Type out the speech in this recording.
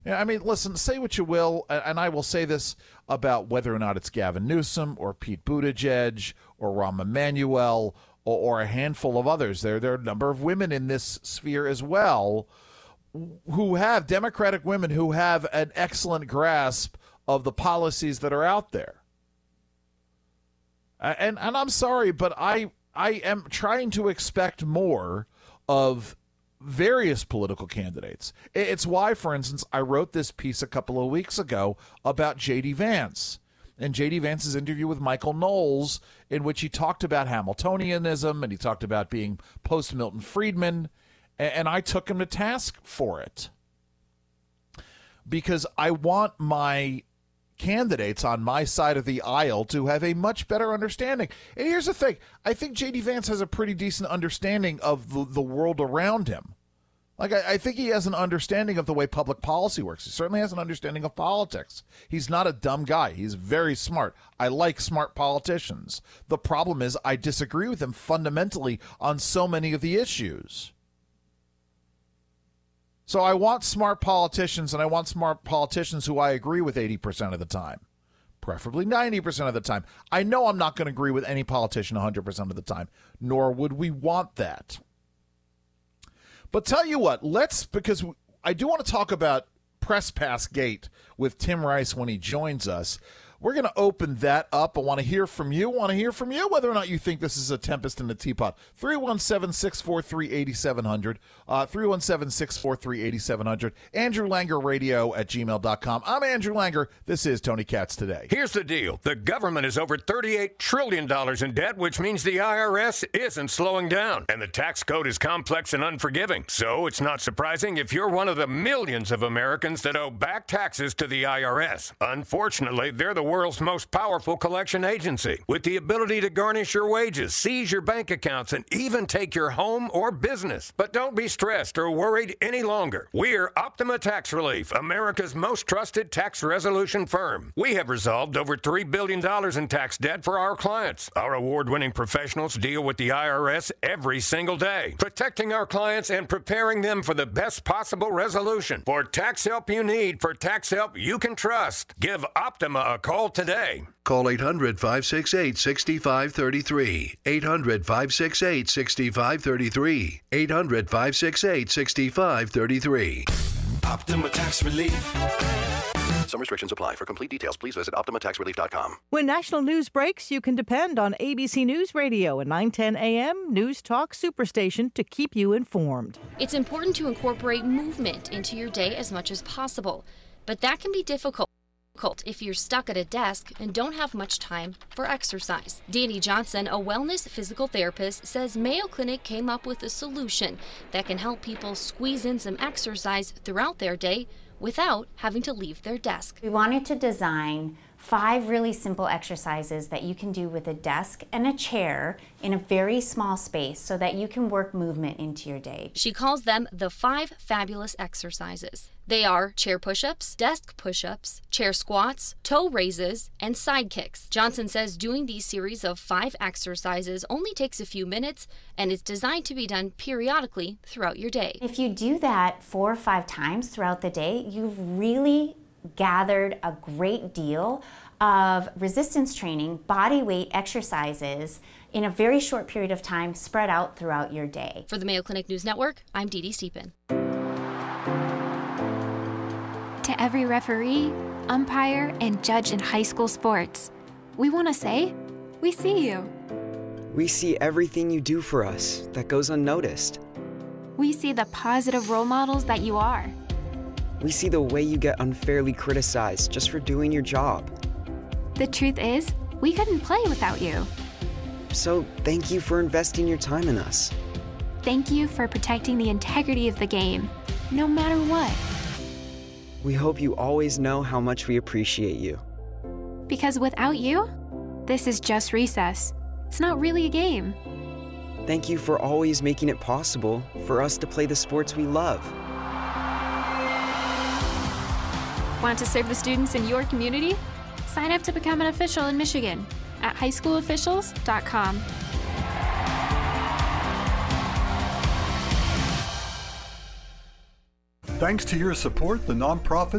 Yeah, I mean, listen, say what you will, and I will say this about whether or not it's Gavin Newsom or Pete Buttigieg or Rahm Emanuel or a handful of others. There are a number of women in this sphere as well who have, Democratic women who have an excellent grasp of the policies that are out there. And I'm sorry, but I am trying to expect more of various political candidates. It's why, for instance, I wrote this piece a couple of weeks ago about J.D. Vance and J.D. Vance's interview with Michael Knowles, in which he talked about Hamiltonianism and he talked about being post-Milton Friedman, and I took him to task for it because I want my candidates on my side of the aisle to have a much better understanding. And here's the thing. I think J.D. Vance has a pretty decent understanding of the world around him. Like, I think he has an understanding of the way public policy works. He certainly has an understanding of politics. He's not a dumb guy. He's very smart. I like smart politicians. The problem is I disagree with him fundamentally on so many of the issues. So I want smart politicians, and I want smart politicians who I agree with 80% of the time, preferably 90% of the time. I know I'm not going to agree with any politician 100% of the time, nor would we want that. But tell you what, because I do want to talk about Press Pass Gate with Tim Rice when he joins us. We're going to open that up. I want to hear from you. Whether or not you think this is a tempest in the teapot. 317-643-8700. 317-643-8700. Andrew Langer Radio at gmail.com. I'm Andrew Langer. This is Tony Katz Today. Here's the deal. The government is over $38 trillion in debt, which means the IRS isn't slowing down. And the tax code is complex and unforgiving. So it's not surprising if you're one of the millions of Americans that owe back taxes to the IRS. Unfortunately, they're the world's most powerful collection agency, with the ability to garnish your wages, seize your bank accounts, and even take your home or business. But don't be stressed or worried any longer. We're Optima Tax Relief, America's most trusted tax resolution firm. We have resolved over $3 billion in tax debt for our clients. Our award-winning professionals deal with the IRS every single day, protecting our clients and preparing them for the best possible resolution. For tax help you need, for tax help you can trust, give Optima a call today. Call 800-568-6533. 800-568-6533. 800-568-6533. Optima Tax Relief. Some restrictions apply. For complete details, please visit OptimaTaxRelief.com. When national news breaks, you can depend on ABC News Radio and 910 AM News Talk Superstation to keep you informed. It's important to incorporate movement into your day as much as possible, but that can be difficult if you're stuck at a desk and don't have much time for exercise. Danny Johnson, a wellness physical therapist, says Mayo Clinic came up with a solution that can help people squeeze in some exercise throughout their day without having to leave their desk. We wanted to design 5 really simple exercises that you can do with a desk and a chair in a very small space so that you can work movement into your day. She calls them the 5 fabulous exercises. They are chair push-ups, desk push-ups, chair squats, toe raises, and side kicks. Johnson says doing these series of 5 exercises only takes a few minutes and is designed to be done periodically throughout your day. If you do that 4 or 5 times throughout the day, you've really gathered a great deal of resistance training, body weight exercises in a very short period of time spread out throughout your day. For the Mayo Clinic News Network, I'm Dee Dee Stephen. To every referee, umpire, and judge in high school sports, we want to say, we see you. We see everything you do for us that goes unnoticed. We see the positive role models that you are. We see the way you get unfairly criticized just for doing your job. The truth is, we couldn't play without you. So thank you for investing your time in us. Thank you for protecting the integrity of the game, no matter what. We hope you always know how much we appreciate you. Because without you, this is just recess. It's not really a game. Thank you for always making it possible for us to play the sports we love. Want to serve the students in your community? Sign up to become an official in Michigan at highschoolofficials.com. Thanks to your support, the nonprofit